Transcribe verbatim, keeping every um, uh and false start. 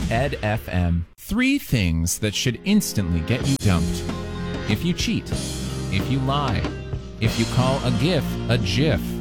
Ed F M. Three things that should instantly get you dumped. If you cheat, if you lie, if you call a GIF a GIF.